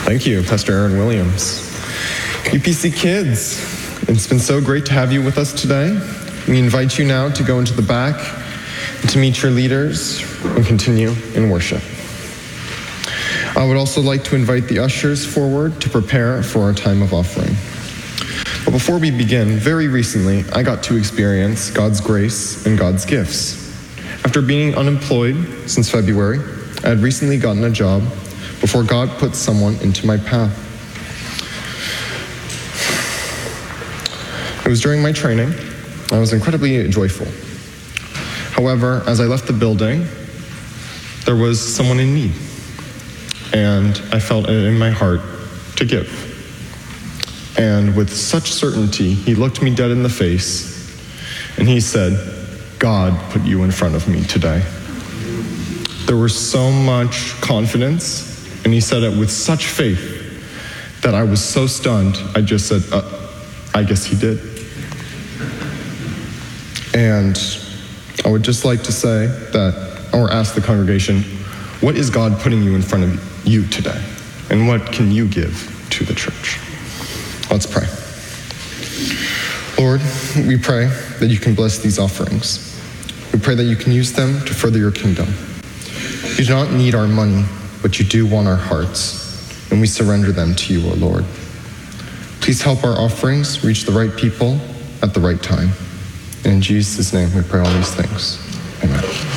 Thank you, Pastor Aaron Williams. UPC kids, it's been so great to have you with us today. We invite you now to go into the back and to meet your leaders and continue in worship. I would also like to invite the ushers forward to prepare for our time of offering. But before we begin, very recently, I got to experience God's grace and God's gifts. After being unemployed since February, I had recently gotten a job before God put someone into my path. It was during my training. I was incredibly joyful. However, as I left the building, there was someone in need, and I felt it in my heart to give. And with such certainty, he looked me dead in the face, and he said, "God put you in front of me today." There was so much confidence, and he said it with such faith that I was so stunned, I just said, I guess he did. And I would just like to say that, or ask the congregation, what is God putting you in front of you today? And what can you give to the church? Let's pray. Lord, we pray that you can bless these offerings. We pray that you can use them to further your kingdom. You do not need our money, but you do want our hearts, and we surrender them to you, O Lord. Please help our offerings reach the right people at the right time. And in Jesus' name we pray all these things. Amen.